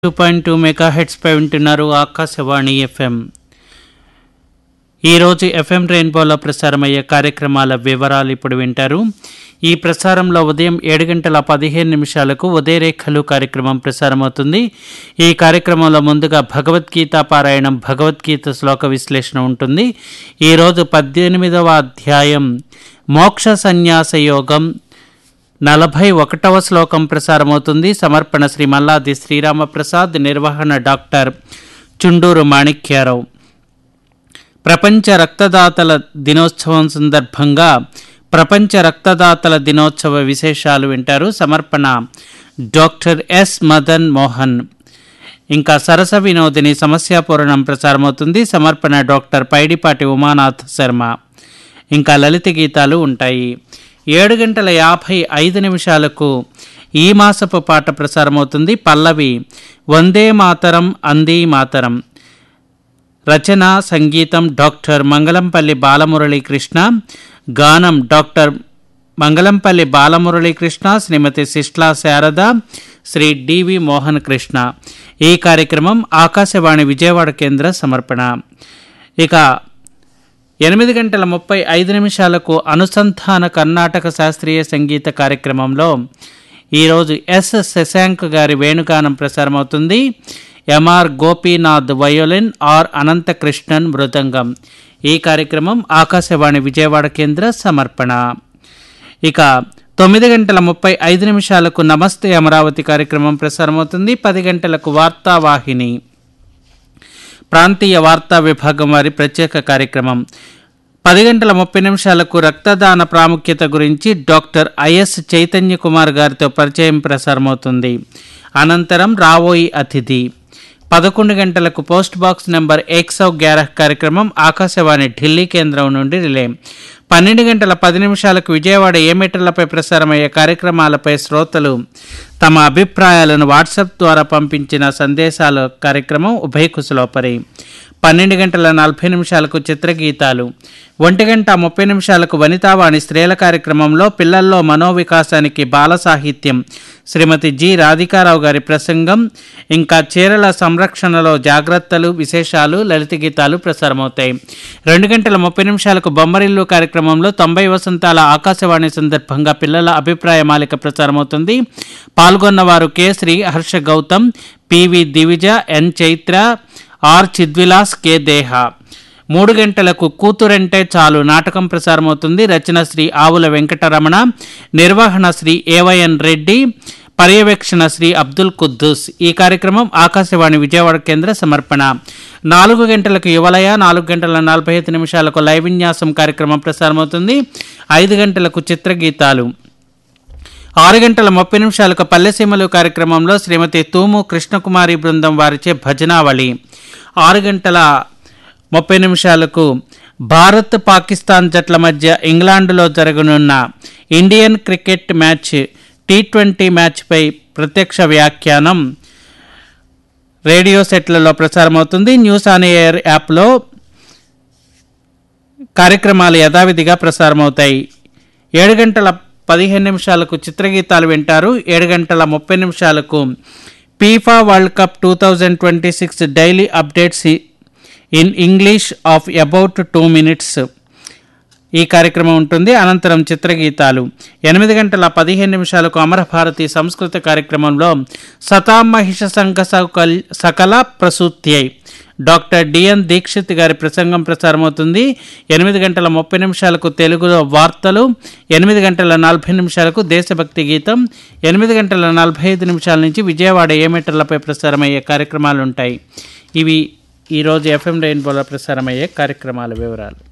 2.2 megahertz పై వింటున్నారు Akashvani FM. ఈరోజు FM రెయిన్బోలో ప్రసారమయ్యే కార్యక్రమాల వివరాలు ఇప్పుడు వింటారు. ఈ ప్రసారంలో ఉదయం 7:15 ఉదయరేఖలు కార్యక్రమం ప్రసారమవుతుంది. ఈ కార్యక్రమంలో ముందుగా భగవద్గీత పారాయణం, భగవద్గీత శ్లోక విశ్లేషణ ఉంటుంది. ఈరోజు 18వ అధ్యాయం మోక్ష సన్యాస యోగం 41వ శ్లోకం ప్రసారమవుతుంది. సమర్పణ శ్రీ మల్లాది శ్రీరామప్రసాద్, నిర్వహణ డాక్టర్ చుండూరు మాణిక్యారావు. ప్రపంచ రక్తదాతల దినోత్సవం సందర్భంగా ప్రపంచ రక్తదాతల దినోత్సవ విశేషాలు వింటారు. సమర్పణ డాక్టర్ ఎస్ మదన్ మోహన్. ఇంకా సరస వినోదిని సమస్యాపూరణం ప్రసారమవుతుంది. సమర్పణ డాక్టర్ పైడిపాటి ఉమానాథ్ శర్మ. ఇంకా లలిత గీతాలు ఉంటాయి. 7:55 ఈ మాసపు పాట ప్రసారమవుతుంది. పల్లవి వందే మాతరం అందే మాతరం. రచన సంగీతం డాక్టర్ మంగళంపల్లి బాలమురళీకృష్ణ. గానం డాక్టర్ మంగళంపల్లి బాలమురళీకృష్ణ, శ్రీమతి శిష్లా శారద, శ్రీ డివి మోహన్ కృష్ణ. ఈ కార్యక్రమం ఆకాశవాణి విజయవాడ కేంద్ర సమర్పణ. ఇక 8:35 అనుసంధాన కర్ణాటక శాస్త్రీయ సంగీత కార్యక్రమంలో ఈరోజు ఎస్ శశాంక్ గారి వేణుగానం ప్రసారమవుతుంది. MR Gopinath violin, are Ananthakrishnan మృదంగం. ఈ కార్యక్రమం ఆకాశవాణి విజయవాడ కేంద్ర సమర్పణ. ఇక 9:35 నమస్తే అమరావతి కార్యక్రమం ప్రసారమవుతుంది. 10 గంటలకు వార్తావాహిని, ప్రాంతీయ వార్తా విభాగం వారి ప్రత్యేక కార్యక్రమం. 10:30 రక్తదాన ప్రాముఖ్యత గురించి డాక్టర్ ఐఎస్ చైతన్య కుమార్ గారితో పరిచయం ప్రసారమవుతుంది. అనంతరం రావోయి అతిథి. 11 గంటలకు పోస్ట్ బాక్స్ నెంబర్ 111 కార్యక్రమం ఆకాశవాణి ఢిల్లీ కేంద్రం నుండి రిలే. 12:10 విజయవాడ ఏమీటర్లపై ప్రసారమయ్యే కార్యక్రమాలపై శ్రోతలు తమ అభిప్రాయాలను వాట్సాప్ ద్వారా పంపించిన సందేశాల కార్యక్రమం ఉభయ కుశలోపరి. 12:40 చిత్రగీతాలు. 1:30 వనితావాణి స్త్రీల కార్యక్రమంలో పిల్లల్లో మనోవికాసానికి బాల సాహిత్యం, శ్రీమతి జి రాధికారావు గారి ప్రసంగం, ఇంకా చీరల సంరక్షణలో జాగ్రత్తలు, విశేషాలు, లలిత గీతాలు ప్రసారమవుతాయి. 2:30 బొమ్మరిల్లు కార్యక్రమంలో 90 వసంతాల ఆకాశవాణి సందర్భంగా పిల్లల అభిప్రాయ మాలిక ప్రసారమవుతుంది. పాల్గొన్నవారు K Shri Harsha Gautam, PV Divija, N Chaitra, are Chidvilas, K దేహ. 3 గంటలకు కూతురంటే చాలు నాటకం ప్రసారమవుతుంది. రచన శ్రీ ఆవుల వెంకటరమణ, నిర్వహణ శ్రీ ఏవైఎన్ రెడ్డి, పర్యవేక్షణ శ్రీ అబ్దుల్ కుద్దూస్. ఈ కార్యక్రమం ఆకాశవాణి విజయవాడ కేంద్ర సమర్పణ. 4 గంటలకు యువలయ, 4:45 లైవ్ విన్యాసం కార్యక్రమం ప్రసారమవుతుంది. 5 గంటలకు చిత్రగీతాలు. 6:30 పల్లెసీమలు కార్యక్రమంలో శ్రీమతి తూము కృష్ణకుమారి బృందం వారిచే భజనావళి. 6:30 భారత్ పాకిస్తాన్ జట్ల మధ్య ఇంగ్లాండ్లో జరగనున్న ఇండియన్ క్రికెట్ మ్యాచ్ T20 మ్యాచ్పై ప్రత్యక్ష వ్యాఖ్యానం రేడియో సెట్లలో ప్రసారమవుతుంది. న్యూస్ ఆన్ ఎయిర్ యాప్లో కార్యక్రమాలు యథావిధిగా ప్రసారమవుతాయి. 7:15 చిత్రగీతాలు వింటారు. 7:30 FIFA world cup 2026 daily updates in English of about 2 minutes. ఈ కార్యక్రమం ఉంటుంది. అనంతరం చిత్రగీతాలు. 8:15 అమరభారతి సంస్కృత కార్యక్రమంలో సతామహిష సంఘ సకల ప్రసూత్యై డాక్టర్ డిఎన్ దీక్షిత్ గారి ప్రసంగం ప్రసారమవుతుంది. 8:30 తెలుగులో వార్తలు. 8:40 దేశభక్తి గీతం. 8:45 నుంచి విజయవాడ ఏమీటర్లపై ప్రసారమయ్యే కార్యక్రమాలు ఉంటాయి. ఇవి ఈరోజు ఎఫ్ఎం రెయిన్బోలో ప్రసారమయ్యే కార్యక్రమాల వివరాలు.